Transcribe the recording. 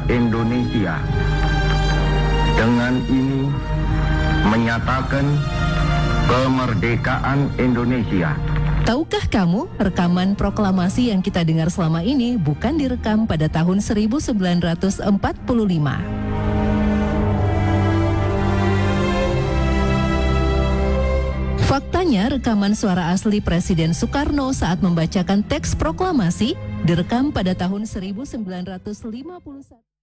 Indonesia. Dengan ini menyatakan kemerdekaan Indonesia. Tahukah kamu, rekaman proklamasi yang kita dengar selama ini bukan direkam pada tahun 1945. Faktanya, rekaman suara asli Presiden Soekarno saat membacakan teks proklamasi direkam pada tahun 1951.